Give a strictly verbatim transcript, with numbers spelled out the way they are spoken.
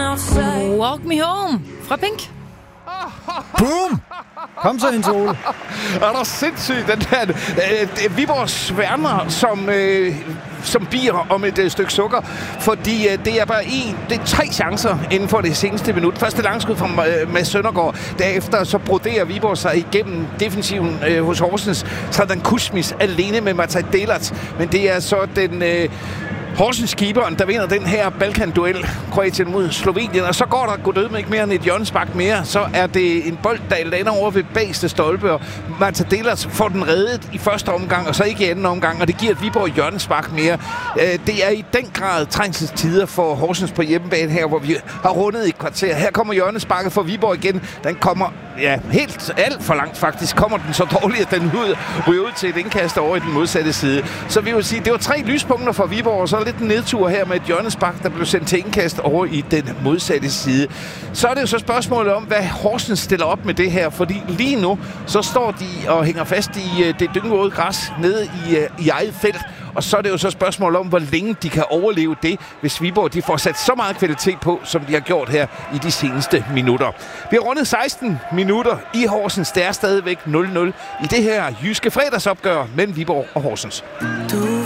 Walk Me Home fra Pink. Boom! Kom så, Hendes Ole. Er der sindssygt, den der øh, Viborg sværmer som, øh, som bier om et øh, stykke sukker, fordi øh, det er bare en, det er tre chancer inden for det seneste minut. Første langskud fra øh, Mads Søndergaard. Derefter så broderer Viborg sig igennem defensiven øh, hos Horsens. Så er den Kusmis alene med Matej Delac, men det er så den... Øh, Horsens-keeperen, der vinder den her Balkan-duel, Kroatien mod Slovenien, og så går der godød med ikke mere end et hjørnespark mere. Så er det en bold, der lander over ved bagste stolpe, og Matej Delac får den reddet i første omgang, og så ikke i anden omgang, og det giver et Viborg hjørnespark mere. Det er i den grad trængselstider for Horsens på hjemmebane her, hvor vi har rundet et kvarter. Her kommer hjørnesparket for Viborg igen. Den kommer ja, helt alt for langt faktisk. Kommer den så dårligt, at den ud, ryger ud til et indkast over i den modsatte side. Så vi vil sige, det var tre lyspunkter for Viborg, og så lidt en nedtur her med et hjørnespark, der blev sendt til indkast over i den modsatte side. Så er det jo så spørgsmålet om, hvad Horsens stiller op med det her, fordi lige nu, så står de og hænger fast i uh, det dyngvåde græs nede i, uh, i eget felt, og så er det jo så spørgsmålet om, hvor længe de kan overleve det, hvis Viborg de får sat så meget kvalitet på, som de har gjort her i de seneste minutter. Vi har rundet seksten minutter i Horsens. Det er stadigvæk nul nul i det her jyske fredagsopgør mellem Viborg og Horsens. Du